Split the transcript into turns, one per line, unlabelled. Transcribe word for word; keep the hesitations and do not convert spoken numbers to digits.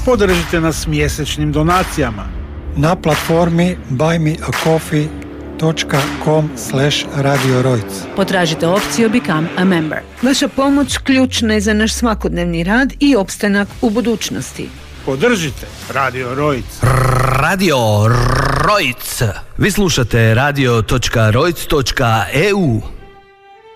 Podržite nas mjesečnim donacijama
na platformi buy me a coffee dot com slash radio rojc.
Potražite opciju Become a Member. Vaša pomoć ključna je za naš svakodnevni rad i opstanak u budućnosti.
Podržite Radio Rojc.
Radio Rojc. Vi slušate radio dot rojc dot e u.